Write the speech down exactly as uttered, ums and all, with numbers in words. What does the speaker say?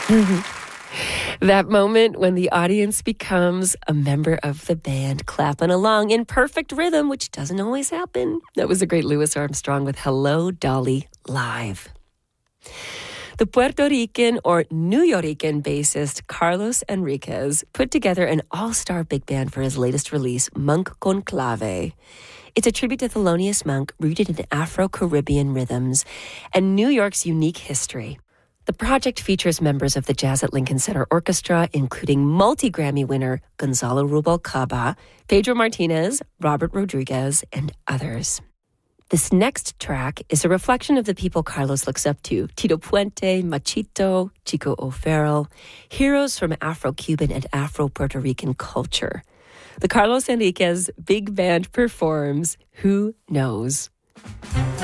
That moment when the audience becomes a member of the band, clapping along in perfect rhythm, which doesn't always happen. That was the great Louis Armstrong with Hello, Dolly, live. The Puerto Rican or New Yorican bassist Carlos Enriquez put together an all-star big band for his latest release, Monk con Clave. It's a tribute to Thelonious Monk, rooted in Afro-Caribbean rhythms and New York's unique history. The project features members of the Jazz at Lincoln Center Orchestra, including multi-Grammy winner Gonzalo Rubalcaba, Pedro Martinez, Robert Rodriguez, and others. This next track is a reflection of the people Carlos looks up to: Tito Puente, Machito, Chico O'Farrell, heroes from Afro-Cuban and Afro-Puerto Rican culture. The Carlos Enriquez Big Band performs Who Knows?